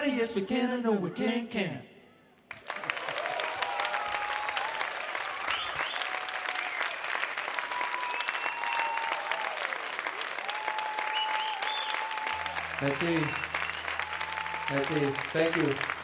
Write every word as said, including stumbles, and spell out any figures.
Yes, we can. I know we can, can. Merci. Merci. Thank you.